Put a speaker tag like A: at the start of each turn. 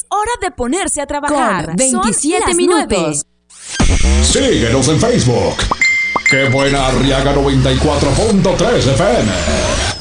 A: Es hora de ponerse a trabajar.
B: Con 27
A: Son las
B: minutos.
A: 9.
C: Síguenos en Facebook. Qué buena Arriaga 94.3 FM.